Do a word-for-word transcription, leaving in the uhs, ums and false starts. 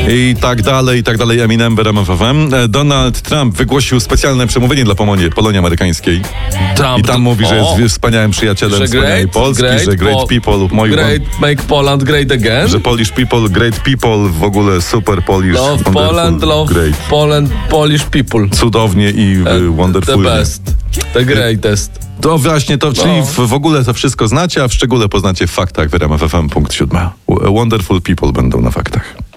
i tak dalej, i tak dalej. Eminem w R M F F M. Donald Trump wygłosił specjalne przemówienie dla Polonii, Polonii Amerykańskiej. Trump, I tam mówi, że o, jest wspaniałym przyjacielem że wspaniałej great, Polski, great, że great po, people, moi great, make Poland great again. że Polish people, great people, w ogóle super Polish, Love wonderful, Poland, love great. Poland, Polish people. Cudownie i And wonderfully. The best, the greatest. To właśnie to, czyli No. w, w ogóle to wszystko znacie, a w szczególe poznacie w faktach w R M F F M punkt siódmy. Wonderful people będą na faktach.